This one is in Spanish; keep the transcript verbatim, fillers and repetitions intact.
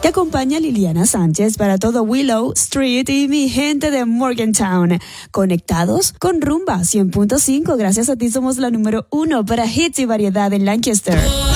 Te acompaña Liliana Sánchez para todo Willow Street y mi gente de Morgantown. Conectados con Rumba cien punto cinco. Gracias a ti somos la número uno para hits y variedad en Lancaster.